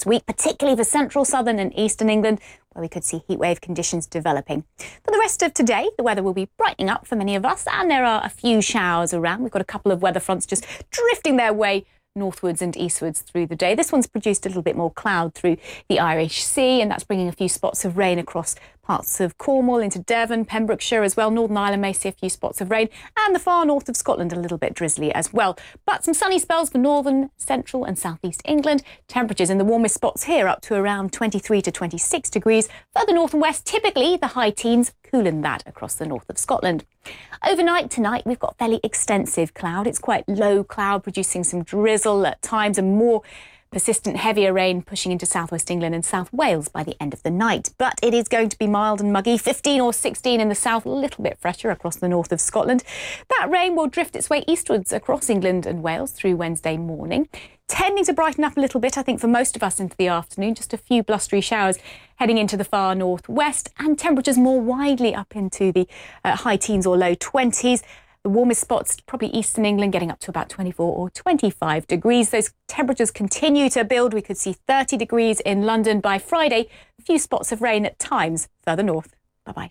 week, particularly for central, southern and eastern England, where we could see heatwave conditions developing. For the rest of today, the weather will be brightening up for many of us, and there are a few showers around. We've got a couple of weather fronts just drifting their way northwards and eastwards through the day. This one's produced a little bit more cloud through the Irish Sea, and that's bringing a few spots of rain across parts of Cornwall into Devon, Pembrokeshire as well. Northern Ireland may see a few spots of rain, and the far north of Scotland a little bit drizzly as well. But some sunny spells for northern, central and southeast England. Temperatures in the warmest spots here up to around 23 to 26 degrees. Further north and west, typically the high teens, cooling that across the north of Scotland. Overnight tonight, we've got fairly extensive cloud. It's quite low cloud, producing some drizzle at times and more persistent heavier rain pushing into southwest England and South Wales by the end of the night. But it is going to be mild and muggy, 15 or 16 in the south, a little bit fresher across the north of Scotland. That rain will drift its way eastwards across England and Wales through Wednesday morning, tending to brighten up a little bit, I think, for most of us into the afternoon. Just a few blustery showers heading into the far northwest, and temperatures more widely up into the high teens or low 20s. The warmest spots, probably eastern England, getting up to about 24 or 25 degrees. Those temperatures continue to build. We could see 30 degrees in London by Friday. A few spots of rain at times further north. Bye-bye.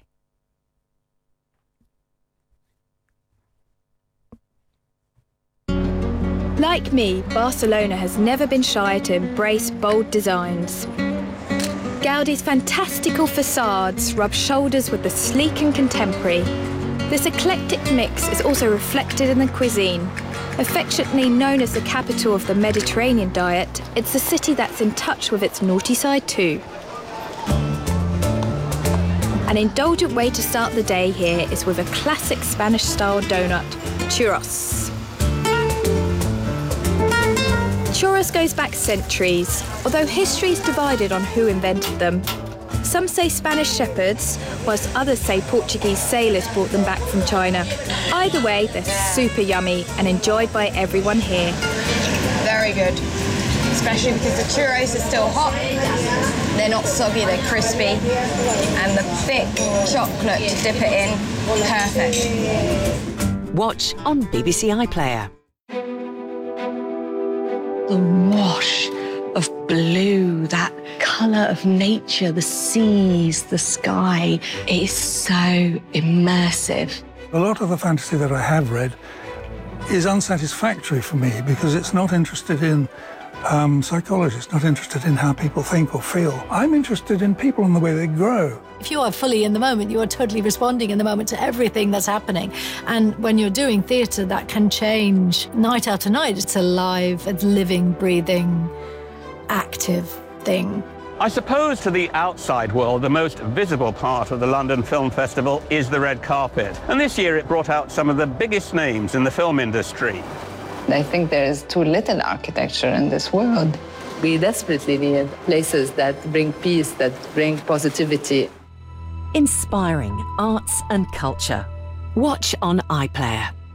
Like me, Barcelona has never been shy to embrace bold designs. Gaudi's fantastical facades rub shoulders with the sleek and contemporary. This eclectic mix is also reflected in the cuisine. Affectionately known as the capital of the Mediterranean diet, it's a city that's in touch with its naughty side too. An indulgent way to start the day here is with a classic Spanish-style donut, churros. Churros goes back centuries, although history is divided on who invented them. Some say Spanish shepherds, whilst others say Portuguese sailors brought them back from China. Either way, they're super yummy and enjoyed by everyone here. Very good, especially because the churros are still hot. They're not soggy, they're crispy, and the thick chocolate to dip it in, perfect. Watch on BBC iPlayer. The wash of blue, that colour of nature, the seas, the sky, it is so immersive. A lot of the fantasy that I have read is unsatisfactory for me because it's not interested in psychology, it's not interested in how people think or feel. I'm interested in people and the way they grow. If you are fully in the moment, you are totally responding in the moment to everything that's happening. And when you're doing theatre, that can change night after night. It's a live, it's living, breathing, active thing. I suppose to the outside world, the most visible part of the London Film Festival is the red carpet. And this year it brought out some of the biggest names in the film industry. I think there is too little architecture in this world. We desperately need places that bring peace, that bring positivity. Inspiring arts and culture. Watch on iPlayer.